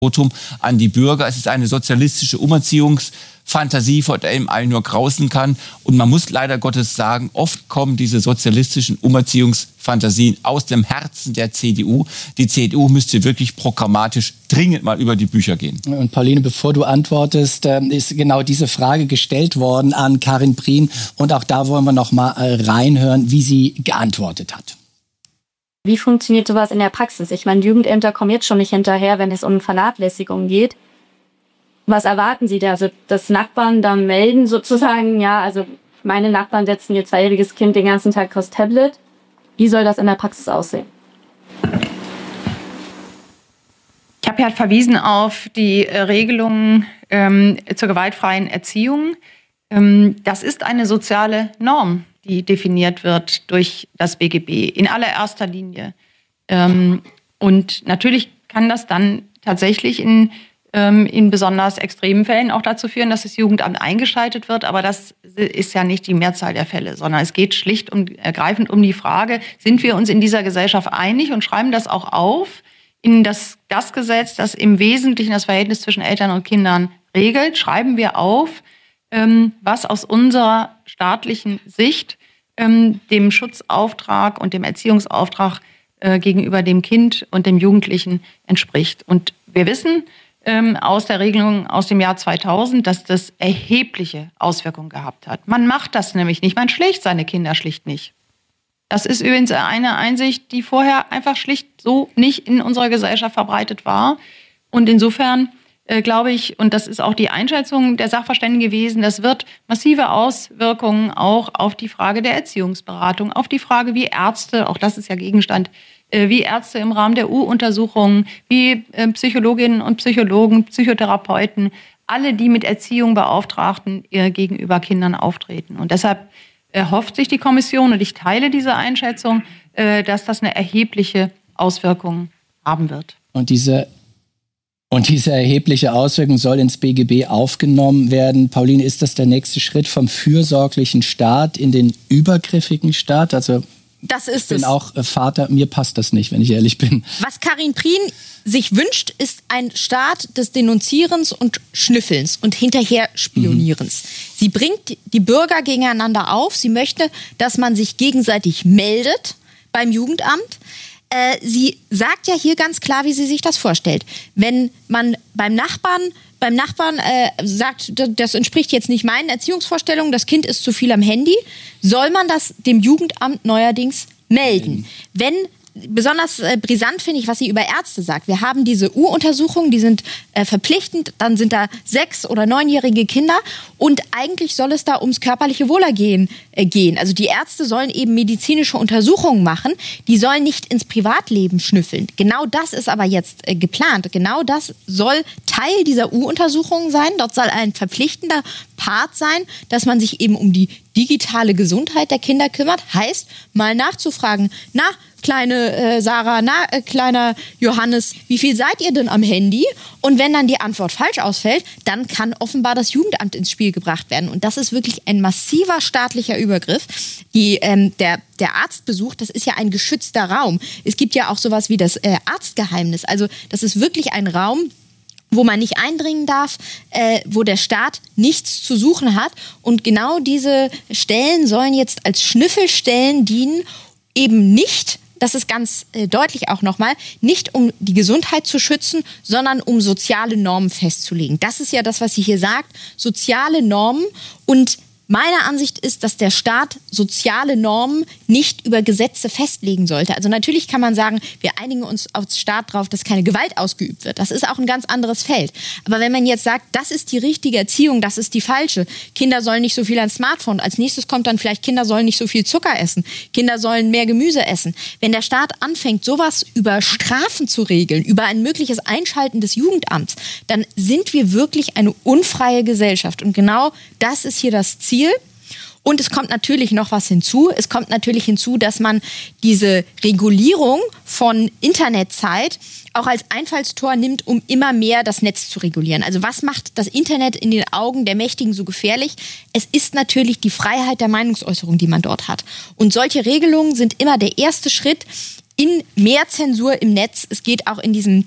an die Bürger. Es ist eine sozialistische Umerziehungsfantasie, vor der ihm allen nur grausen kann. Und man muss leider Gottes sagen, oft kommen diese sozialistischen Umerziehungsfantasien aus dem Herzen der CDU. Die CDU müsste wirklich programmatisch dringend mal über die Bücher gehen. Und Pauline, bevor du antwortest, ist genau diese Frage gestellt worden an Karin Prien. Und auch da wollen wir noch mal reinhören, wie sie geantwortet hat. Wie funktioniert sowas in der Praxis? Ich meine, Jugendämter kommen jetzt schon nicht hinterher, wenn es um Vernachlässigung geht. Was erwarten Sie da? Also, dass Nachbarn dann melden sozusagen, ja, also meine Nachbarn setzen ihr 2-jähriges Kind den ganzen Tag aufs Tablet. Wie soll das in der Praxis aussehen? Ich habe ja verwiesen auf die Regelungen zur gewaltfreien Erziehung. Das ist eine soziale Norm, die definiert wird durch das BGB in allererster Linie. Und natürlich kann das dann tatsächlich in besonders extremen Fällen auch dazu führen, dass das Jugendamt eingeschaltet wird. Aber das ist ja nicht die Mehrzahl der Fälle, sondern es geht schlicht und ergreifend um die Frage, sind wir uns in dieser Gesellschaft einig und schreiben das auch auf in das Gesetz, das im Wesentlichen das Verhältnis zwischen Eltern und Kindern regelt, schreiben wir auf, was aus unserer staatlichen Sicht dem Schutzauftrag und dem Erziehungsauftrag gegenüber dem Kind und dem Jugendlichen entspricht. Und wir wissen aus der Regelung aus dem Jahr 2000, dass das erhebliche Auswirkungen gehabt hat. Man macht das nämlich nicht, man schlägt seine Kinder schlicht nicht. Das ist übrigens eine Einsicht, die vorher einfach schlicht so nicht in unserer Gesellschaft verbreitet war. Und insofern glaube ich, und das ist auch die Einschätzung der Sachverständigen gewesen, das wird massive Auswirkungen auch auf die Frage der Erziehungsberatung, auf die Frage, wie Ärzte, auch das ist ja Gegenstand, wie Ärzte im Rahmen der U-Untersuchungen, wie Psychologinnen und Psychologen, Psychotherapeuten, alle, die mit Erziehung Beauftragten gegenüber Kindern auftreten. Und deshalb erhofft sich die Kommission, und ich teile diese Einschätzung, dass das eine erhebliche Auswirkung haben wird. Und diese erhebliche Auswirkung soll ins BGB aufgenommen werden. Pauline, ist das der nächste Schritt vom fürsorglichen Staat in den übergriffigen Staat? Also das ist ich bin auch Vater, mir passt das nicht, wenn ich ehrlich bin. Was Karin Prien sich wünscht, ist ein Staat des Denunzierens und Schnüffelns und hinterher Spionierens. Sie bringt die Bürger gegeneinander auf. Sie möchte, dass man sich gegenseitig meldet beim Jugendamt. Sie sagt ja hier ganz klar, wie sie sich das vorstellt. Wenn man beim Nachbarn sagt, das entspricht jetzt nicht meinen Erziehungsvorstellungen, das Kind ist zu viel am Handy, soll man das dem Jugendamt neuerdings melden. Wenn besonders brisant finde ich, was sie über Ärzte sagt. Wir haben diese U-Untersuchungen, die sind verpflichtend, dann sind da 6- oder 9-jährige Kinder und eigentlich soll es da ums körperliche Wohlergehen gehen. Also die Ärzte sollen eben medizinische Untersuchungen machen, die sollen nicht ins Privatleben schnüffeln. Genau das ist aber jetzt geplant. Genau das soll Teil dieser U-Untersuchungen sein. Dort soll ein verpflichtender Part sein, dass man sich eben um die digitale Gesundheit der Kinder kümmert. Heißt, mal nachzufragen, na, kleine Sarah, na, kleiner Johannes, wie viel seid ihr denn am Handy? Und wenn dann die Antwort falsch ausfällt, dann kann offenbar das Jugendamt ins Spiel gebracht werden. Und das ist wirklich ein massiver staatlicher Übergriff. Der Arztbesuch, das ist ja ein geschützter Raum. Es gibt ja auch sowas wie das Arztgeheimnis. Also das ist wirklich ein Raum, wo man nicht eindringen darf, wo der Staat nichts zu suchen hat. Und genau diese Stellen sollen jetzt als Schnüffelstellen dienen, eben nicht, das ist ganz deutlich auch nochmal, nicht um die Gesundheit zu schützen, sondern um soziale Normen festzulegen. Das ist ja das, was sie hier sagt, soziale Normen. Und meine Ansicht ist, dass der Staat soziale Normen nicht über Gesetze festlegen sollte. Also natürlich kann man sagen, wir einigen uns als Staat darauf, dass keine Gewalt ausgeübt wird. Das ist auch ein ganz anderes Feld. Aber wenn man jetzt sagt, das ist die richtige Erziehung, das ist die falsche. Kinder sollen nicht so viel ans Smartphone. Als nächstes kommt dann vielleicht, Kinder sollen nicht so viel Zucker essen. Kinder sollen mehr Gemüse essen. Wenn der Staat anfängt, sowas über Strafen zu regeln, über ein mögliches Einschalten des Jugendamts, dann sind wir wirklich eine unfreie Gesellschaft. Und genau das ist hier das Ziel. Und es kommt natürlich noch was hinzu. Es kommt natürlich hinzu, dass man diese Regulierung von Internetzeit auch als Einfallstor nimmt, um immer mehr das Netz zu regulieren. Also was macht das Internet in den Augen der Mächtigen so gefährlich? Es ist natürlich die Freiheit der Meinungsäußerung, die man dort hat. Und solche Regelungen sind immer der erste Schritt in mehr Zensur im Netz. Es geht auch in diesem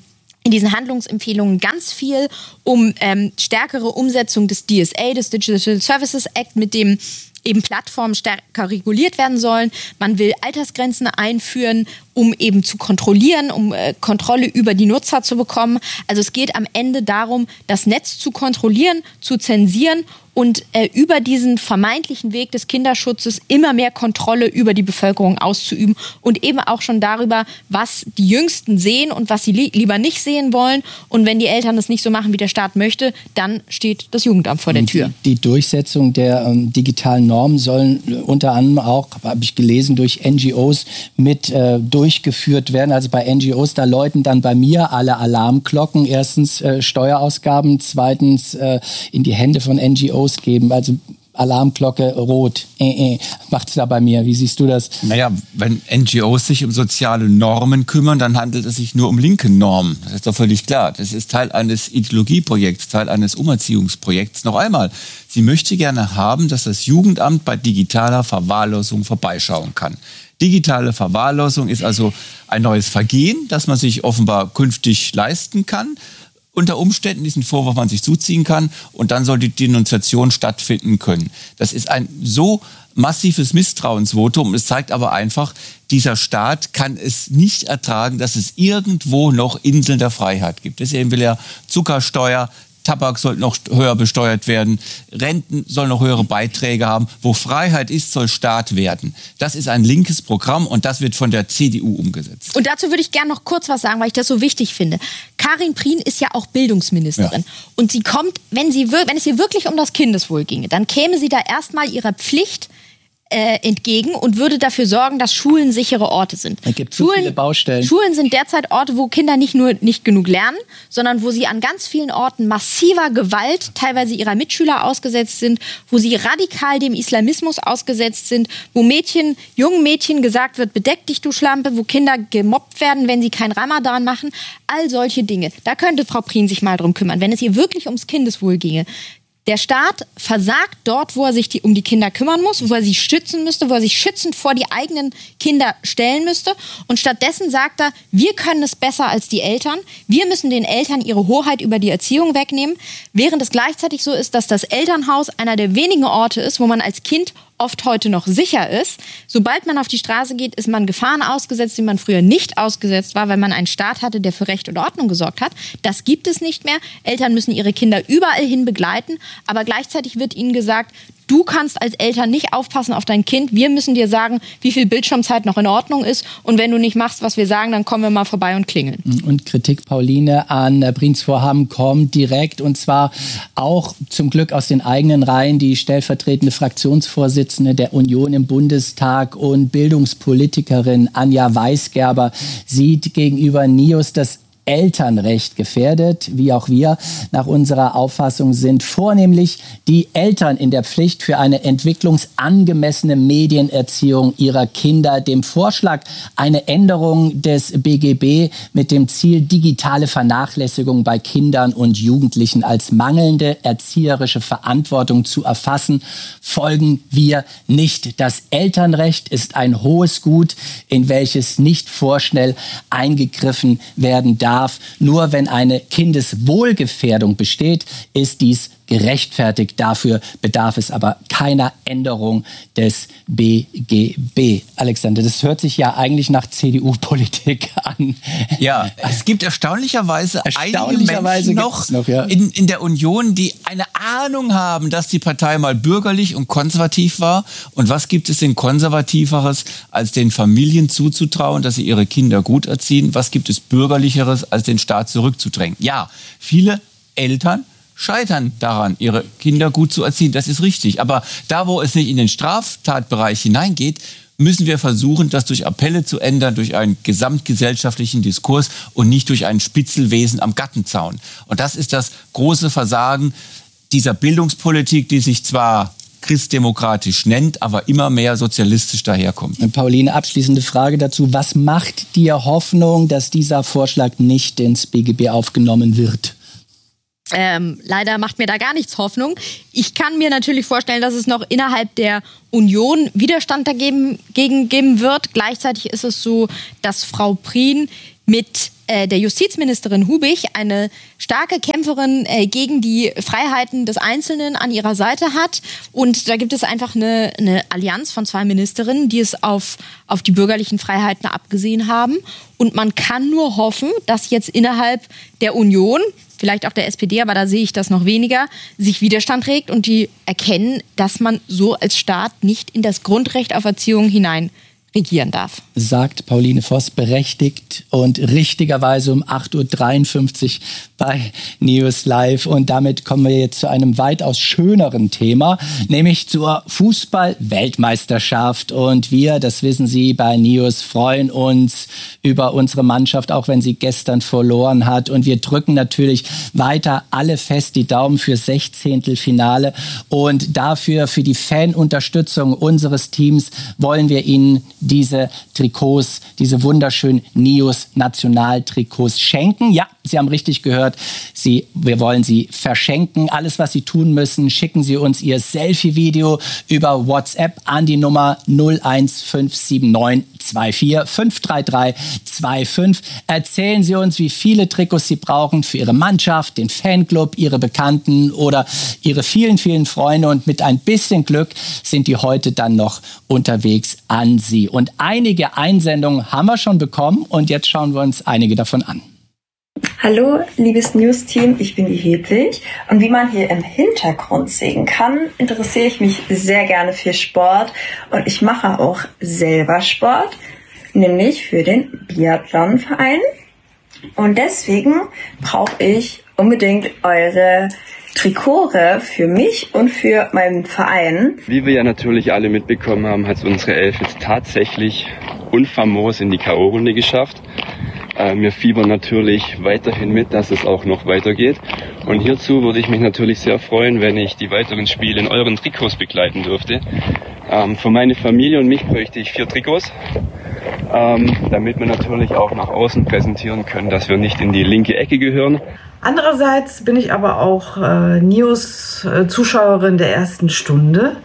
in diesen Handlungsempfehlungen ganz viel um stärkere Umsetzung des DSA, des Digital Services Act, mit dem eben Plattformen stärker reguliert werden sollen. Man will Altersgrenzen einführen, um eben zu kontrollieren, um Kontrolle über die Nutzer zu bekommen. Also es geht am Ende darum, das Netz zu kontrollieren, zu zensieren und über diesen vermeintlichen Weg des Kinderschutzes immer mehr Kontrolle über die Bevölkerung auszuüben und eben auch schon darüber, was die Jüngsten sehen und was sie lieber nicht sehen wollen. Und wenn die Eltern das nicht so machen, wie der Staat möchte, dann steht das Jugendamt vor der Tür. Die Durchsetzung der digitalen Normen sollen unter anderem auch, habe ich gelesen, durch NGOs mit durchgeführt werden. Also bei NGOs, da läuten dann bei mir alle Alarmglocken. Erstens Steuerausgaben, zweitens in die Hände von NGOs geben, also Alarmglocke rot. Macht's da bei mir. Wie siehst du das? Naja, wenn NGOs sich um soziale Normen kümmern, dann handelt es sich nur um linke Normen. Das ist doch völlig klar. Das ist Teil eines Ideologieprojekts, Teil eines Umerziehungsprojekts. Noch einmal, sie möchte gerne haben, dass das Jugendamt bei digitaler Verwahrlosung vorbeischauen kann. Digitale Verwahrlosung ist also ein neues Vergehen, das man sich offenbar künftig leisten kann. Unter Umständen diesen Vorwurf man sich zuziehen kann und dann soll die Denunziation stattfinden können. Das ist ein so massives Misstrauensvotum und es zeigt aber einfach, dieser Staat kann es nicht ertragen, dass es irgendwo noch Inseln der Freiheit gibt. Deswegen will er Zuckersteuer, Tabak soll noch höher besteuert werden, Renten sollen noch höhere Beiträge haben. Wo Freiheit ist, soll Staat werden. Das ist ein linkes Programm und das wird von der CDU umgesetzt. Und dazu würde ich gerne noch kurz was sagen, weil ich das so wichtig finde. Karin Prien ist ja auch Bildungsministerin. Ja. Und sie kommt, wenn es ihr wirklich um das Kindeswohl ginge, dann käme sie da erstmal ihrer Pflicht entgegen und würde dafür sorgen, dass Schulen sichere Orte sind. Es gibt so viele Baustellen. Schulen sind derzeit Orte, wo Kinder nicht nur nicht genug lernen, sondern wo sie an ganz vielen Orten massiver Gewalt, teilweise ihrer Mitschüler ausgesetzt sind, wo sie radikal dem Islamismus ausgesetzt sind, wo jungen Mädchen gesagt wird, bedeck dich, du Schlampe, wo Kinder gemobbt werden, wenn sie kein Ramadan machen. All solche Dinge. Da könnte Frau Prien sich mal drum kümmern, wenn es ihr wirklich ums Kindeswohl ginge. Der Staat versagt dort, wo er sich um die Kinder kümmern muss, wo er sie schützen müsste, wo er sich schützend vor die eigenen Kinder stellen müsste. Und stattdessen sagt er, wir können es besser als die Eltern. Wir müssen den Eltern ihre Hoheit über die Erziehung wegnehmen. Während es gleichzeitig so ist, dass das Elternhaus einer der wenigen Orte ist, wo man als Kind oft heute noch sicher ist. Sobald man auf die Straße geht, ist man Gefahren ausgesetzt, die man früher nicht ausgesetzt war, weil man einen Staat hatte, der für Recht und Ordnung gesorgt hat. Das gibt es nicht mehr. Eltern müssen ihre Kinder überall hin begleiten, aber gleichzeitig wird ihnen gesagt, du kannst als Eltern nicht aufpassen auf dein Kind. Wir müssen dir sagen, wie viel Bildschirmzeit noch in Ordnung ist. Und wenn du nicht machst, was wir sagen, dann kommen wir mal vorbei und klingeln. Und Kritik, Pauline, an Priens Vorhaben kommt direkt. Und zwar auch zum Glück aus den eigenen Reihen. Die stellvertretende Fraktionsvorsitzende der Union im Bundestag und Bildungspolitikerin Anja Weisgerber sieht gegenüber NIOS das Elternrecht gefährdet, wie auch wir nach unserer Auffassung sind vornehmlich die Eltern in der Pflicht für eine entwicklungsangemessene Medienerziehung ihrer Kinder. Dem Vorschlag, eine Änderung des BGB mit dem Ziel, digitale Vernachlässigung bei Kindern und Jugendlichen als mangelnde erzieherische Verantwortung zu erfassen, folgen wir nicht. Das Elternrecht ist ein hohes Gut, in welches nicht vorschnell eingegriffen werden darf. Nur wenn eine Kindeswohlgefährdung besteht, ist dies gerechtfertigt. Dafür bedarf es aber keiner Änderung des BGB. Alexander, das hört sich ja eigentlich nach CDU-Politik an. Ja, es gibt erstaunlicherweise einige Menschen noch ja, in der Union, die eine Ahnung haben, dass die Partei mal bürgerlich und konservativ war. Und was gibt es denn Konservativeres, als den Familien zuzutrauen, dass sie ihre Kinder gut erziehen? Was gibt es Bürgerlicheres, als den Staat zurückzudrängen? Ja, viele Eltern scheitern daran, ihre Kinder gut zu erziehen. Das ist richtig. Aber da, wo es nicht in den Straftatbereich hineingeht, müssen wir versuchen, das durch Appelle zu ändern, durch einen gesamtgesellschaftlichen Diskurs und nicht durch ein Spitzelwesen am Gartenzaun. Und das ist das große Versagen dieser Bildungspolitik, die sich zwar christdemokratisch nennt, aber immer mehr sozialistisch daherkommt. Pauline, abschließende Frage dazu. Was macht dir Hoffnung, dass dieser Vorschlag nicht ins BGB aufgenommen wird? Leider macht mir da gar nichts Hoffnung. Ich kann mir natürlich vorstellen, dass es noch innerhalb der Union Widerstand dagegen geben wird. Gleichzeitig ist es so, dass Frau Prien mit der Justizministerin Hubig eine starke Kämpferin gegen die Freiheiten des Einzelnen an ihrer Seite hat. Und da gibt es einfach eine Allianz von 2 Ministerinnen, die es auf die bürgerlichen Freiheiten abgesehen haben. Und man kann nur hoffen, dass jetzt innerhalb der Union, vielleicht auch der SPD, aber da sehe ich das noch weniger, sich Widerstand regt und die erkennen, dass man so als Staat nicht in das Grundrecht auf Erziehung hinein regieren darf. Sagt Pauline Voss berechtigt und richtigerweise um 8.53 Uhr bei News Live. Und damit kommen wir jetzt zu einem weitaus schöneren Thema, nämlich zur Fußball-Weltmeisterschaft. Und wir, das wissen Sie, bei News freuen uns über unsere Mannschaft, auch wenn sie gestern verloren hat. Und wir drücken natürlich weiter alle fest die Daumen für 16. Finale. Und dafür, für die Fanunterstützung unseres Teams, wollen wir Ihnen diese Trikots, diese wunderschönen NIOS-Nationaltrikots schenken. Ja, Sie haben richtig gehört, wir wollen sie verschenken. Alles, was Sie tun müssen, schicken Sie uns Ihr Selfie-Video über WhatsApp an die Nummer 01579 24 533 25. Erzählen Sie uns, wie viele Trikots Sie brauchen für Ihre Mannschaft, den Fanclub, Ihre Bekannten oder Ihre vielen, vielen Freunde. Und mit ein bisschen Glück sind die heute dann noch unterwegs an Sie. Und einige Einsendungen haben wir schon bekommen und jetzt schauen wir uns einige davon an. Hallo, liebes News-Team, ich bin die Hedwig und wie man hier im Hintergrund sehen kann, interessiere ich mich sehr gerne für Sport und ich mache auch selber Sport, nämlich für den Biathlonverein und deswegen brauche ich unbedingt eure Trikore für mich und für meinen Verein. Wie wir ja natürlich alle mitbekommen haben, hat unsere Elf jetzt tatsächlich unfamos in die K.O.-Runde geschafft. Wir fiebern natürlich weiterhin mit, dass es auch noch weitergeht. Und hierzu würde ich mich natürlich sehr freuen, wenn ich die weiteren Spiele in euren Trikots begleiten dürfte. Für meine Familie und mich bräuchte ich 4 Trikots, damit wir natürlich auch nach außen präsentieren können, dass wir nicht in die linke Ecke gehören. Andererseits bin ich aber auch News-Zuschauerin der ersten Stunde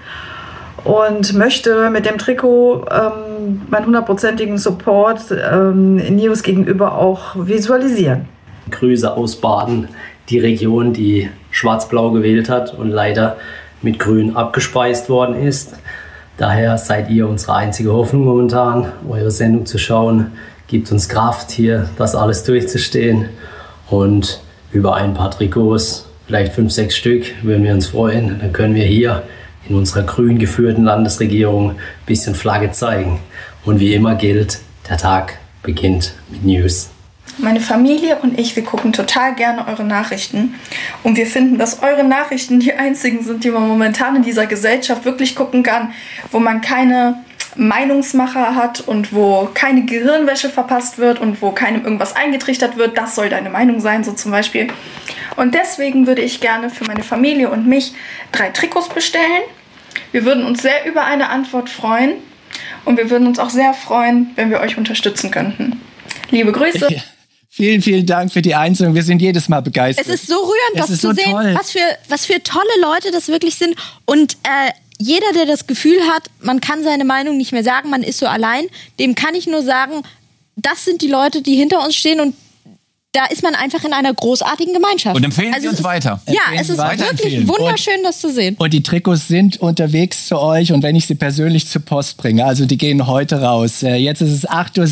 und möchte mit dem Trikot meinen 100%igen Support News gegenüber auch visualisieren. Grüße aus Baden, die Region, die schwarz-blau gewählt hat und leider mit grün abgespeist worden ist. Daher seid ihr unsere einzige Hoffnung momentan, eure Sendung zu schauen. Gibt uns Kraft, hier das alles durchzustehen. Und über ein paar Trikots, vielleicht 5, 6 Stück, würden wir uns freuen. Dann können wir hier in unserer grün geführten Landesregierung ein bisschen Flagge zeigen. Und wie immer gilt, der Tag beginnt mit News. Meine Familie und ich, wir gucken total gerne eure Nachrichten. Und wir finden, dass eure Nachrichten die einzigen sind, die man momentan in dieser Gesellschaft wirklich gucken kann, wo man keine Meinungsmacher hat und wo keine Gehirnwäsche verpasst wird und wo keinem irgendwas eingetrichtert wird. Das soll deine Meinung sein, so zum Beispiel. Und deswegen würde ich gerne für meine Familie und mich 3 Trikots bestellen. Wir würden uns sehr über eine Antwort freuen. Und wir würden uns auch sehr freuen, wenn wir euch unterstützen könnten. Liebe Grüße. Vielen, vielen Dank für die Einsendung. Wir sind jedes Mal begeistert. Es ist so rührend, das zu sehen, was für tolle Leute das wirklich sind. Und jeder, der das Gefühl hat, man kann seine Meinung nicht mehr sagen, man ist so allein, dem kann ich nur sagen, das sind die Leute, die hinter uns stehen und da ist man einfach in einer großartigen Gemeinschaft. Und empfehlen Sie uns weiter. Ja, es ist wirklich wunderschön, das zu sehen. Und die Trikots sind unterwegs zu euch und wenn ich sie persönlich zur Post bringe, also die gehen heute raus. Jetzt ist es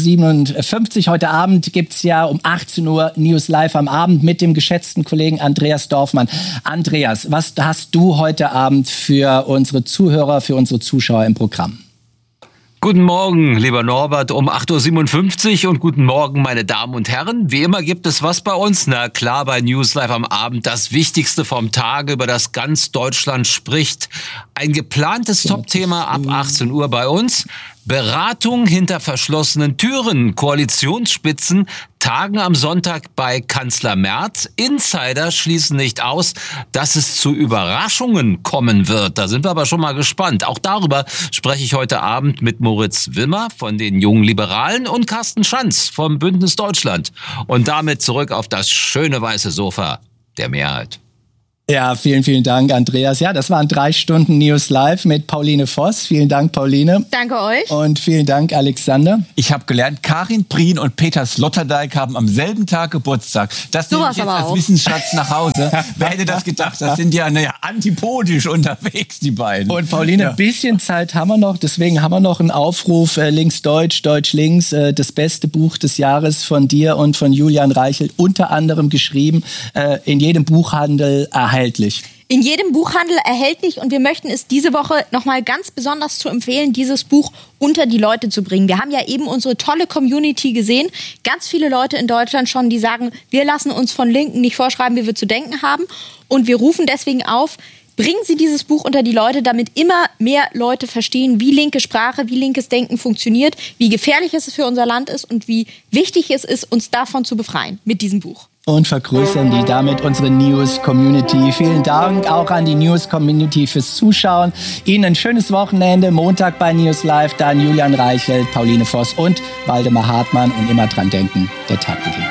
8.57 Uhr. Heute Abend gibt's ja um 18 Uhr News Live am Abend mit dem geschätzten Kollegen Andreas Dorfmann. Andreas, was hast du heute Abend für unsere Zuhörer, für unsere Zuschauer im Programm? Guten Morgen, lieber Norbert, um 8.57 Uhr und guten Morgen, meine Damen und Herren. Wie immer gibt es was bei uns. Na klar, bei News Live am Abend das Wichtigste vom Tage, über das ganz Deutschland spricht. Ein geplantes Top-Thema ab 18 Uhr bei uns. Beratung hinter verschlossenen Türen. Koalitionsspitzen tagen am Sonntag bei Kanzler Merz. Insider schließen nicht aus, dass es zu Überraschungen kommen wird. Da sind wir aber schon mal gespannt. Auch darüber spreche ich heute Abend mit Moritz Wimmer von den Jungen Liberalen und Carsten Schanz vom Bündnis Deutschland. Und damit zurück auf das schöne weiße Sofa der Mehrheit. Ja, vielen, vielen Dank, Andreas. Ja, das waren 3 Stunden News Live mit Pauline Voss. Vielen Dank, Pauline. Danke euch. Und vielen Dank, Alexander. Ich habe gelernt, Karin Prien und Peter Sloterdijk haben am selben Tag Geburtstag. Das nehme ich jetzt als Wissensschatz nach Hause. Wer hätte das gedacht? Das sind ja antipodisch unterwegs, die beiden. Und Pauline, ein bisschen Zeit haben wir noch. Deswegen haben wir noch einen Aufruf, links Deutsch, Deutsch links. Das beste Buch des Jahres von dir und von Julian Reichelt. Unter anderem geschrieben, in jedem Buchhandel erhaltlich. In jedem Buchhandel erhältlich und wir möchten es diese Woche nochmal ganz besonders zu empfehlen, dieses Buch unter die Leute zu bringen. Wir haben ja eben unsere tolle Community gesehen. Ganz viele Leute in Deutschland schon, die sagen, wir lassen uns von Linken nicht vorschreiben, wie wir zu denken haben. Und wir rufen deswegen auf, bringen Sie dieses Buch unter die Leute, damit immer mehr Leute verstehen, wie linke Sprache, wie linkes Denken funktioniert, wie gefährlich es für unser Land ist und wie wichtig es ist, uns davon zu befreien mit diesem Buch. Und vergrößern die damit unsere News-Community. Vielen Dank auch an die News-Community fürs Zuschauen. Ihnen ein schönes Wochenende. Montag bei News Live. Dann Julian Reichelt, Pauline Voss und Waldemar Hartmann. Und immer dran denken, der Tag beginnt.